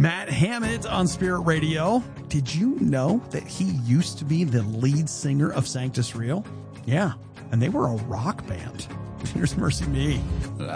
Matt Hammett on Spirit Radio. Did you know that he used to be the lead singer of Sanctus Real? Yeah, and they were a rock band. Here's Mercy Me.